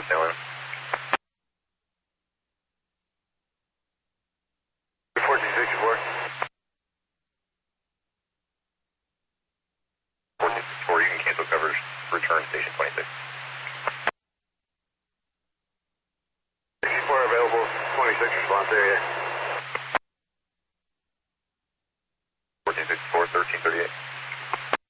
Dylan. 1464. 1464, you can cancel coverage. Return station 26. 64 available, 26 response area.